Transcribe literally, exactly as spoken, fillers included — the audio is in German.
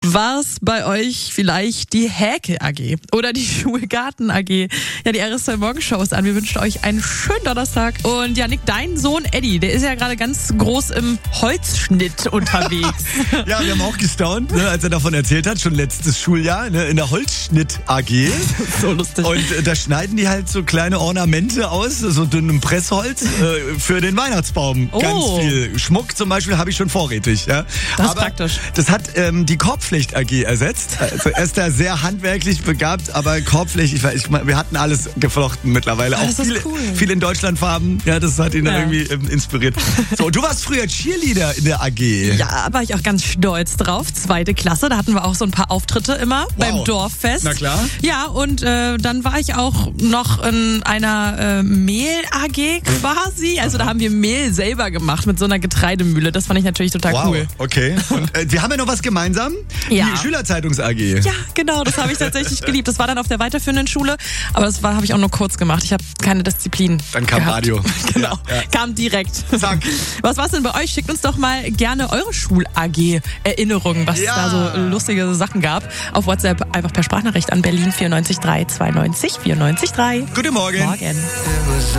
War's bei euch vielleicht die Häkel A G oder die Schulgarten A G? Ja, die R S zwei Morgenshow ist an. Wir wünschen euch einen schönen Donnerstag. Und ja, Nick, dein Sohn Eddie, der ist ja gerade ganz groß im Holzschnitt unterwegs. Ja, wir haben auch gestaunt, ne, als er davon erzählt hat, schon letztes Schuljahr, ne, in der Holzschnitt A G. So lustig. Und äh, da schneiden die halt so kleine Ornamente aus, so dünnem Pressholz, äh, für den Weihnachtsbaum. Oh. Ganz viel Schmuck zum Beispiel habe ich schon vorrätig. Ja. Das ist aber praktisch. Das hat ähm, die Korbflecht A G ersetzt. Also er ist da sehr handwerklich begabt, aber Korbflecht, ich, ich, wir hatten alles geflochten mittlerweile. Ah, auch das ist viele, cool. viele in Deutschlandfarben. Ja, das hat ihn Ja. da irgendwie ähm, inspiriert. So, du warst früher Cheerleader in der A G. Ja, war ich auch ganz stolz drauf. Zweite Klasse, da hatten wir auch so ein paar Auftritte immer beim Dorffest. Na klar. Ja, und äh, dann war ich auch noch in einer äh, Mehl-A G quasi. Also da haben wir Mehl selber gemacht mit so einer Getreidemühle. Das fand ich natürlich total Wow, cool. okay. Und äh, wir haben ja noch was gemeinsam. Ja. Die Schülerzeitungs-A G. Ja, genau, das habe ich tatsächlich geliebt. Das war dann auf der weiterführenden Schule, aber das war habe ich auch nur kurz gemacht. Ich habe keine Disziplin Dann kam gehabt. Radio. Genau, Ja, ja. kam direkt. Zack. Was war's denn bei euch? Schickt uns doch mal gerne eure Schul-A G-Erinnerungen, was Ja. es da so lustige Sachen gab. Auf WhatsApp einfach per Sprachnachricht an Berlin vier neun drei zweiundneunzig vierundneunzig drei. Guten Morgen. Morgen.